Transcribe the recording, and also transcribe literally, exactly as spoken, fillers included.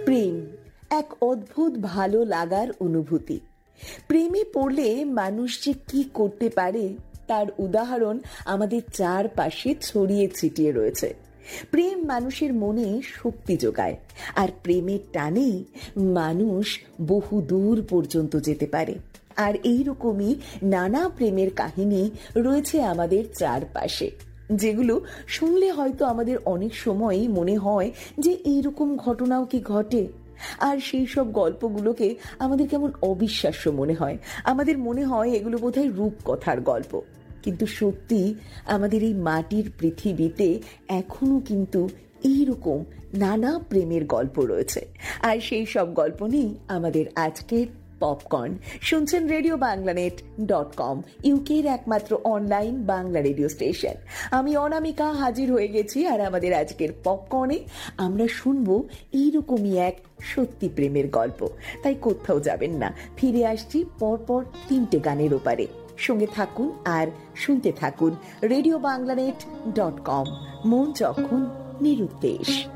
প্রেম এক অদ্ভুত ভালো লাগার অনুভূতি। প্রেমে পড়লে মানুষ যে কি করতে পারে তার উদাহরণ আমাদের চারপাশে ছড়িয়ে ছিটিয়ে রয়েছে। প্রেম মানুষের মনে শক্তি যোগায়, আর প্রেমের টানে মানুষ বহু দূর পর্যন্ত যেতে পারে। আর এইরকমই নানা প্রেমের কাহিনী রয়েছে আমাদের চারপাশে, যেগুলো শুনলে হয়তো আমাদের অনেক সময়ই মনে হয় যে এইরকম ঘটনাও কি ঘটে। আর সেই সব গল্পগুলোকে আমাদের কেমন অবিশ্বাস্য মনে হয়, আমাদের মনে হয় এগুলো বোধহয় রূপকথার গল্প। কিন্তু সত্যি আমাদের এই মাটির পৃথিবীতে এখনো কিন্তু এইরকম নানা প্রেমের গল্প রয়েছে। আর সেই সব গল্প নিয়েই আমাদের আজকের পপকর্ন। শুনছেন রেডিও বাংলানেট ডট কম, ইউকের একমাত্র অনলাইন বাংলা রেডিও স্টেশন। আমি অনামিকা হাজির হয়ে গেছি, আর আমাদের আজকের পপকর্নে আমরা শুনবো এইরকমই এক সত্যি প্রেমের গল্প। তাই কোথাও যাবেন না, ফিরে আসছি পরপর তিনটে গানের ওপারে। সঙ্গে থাকুন আর শুনতে থাকুন রেডিও বাংলানেট ডট কম, মন যখন নিরুদ্দেশ।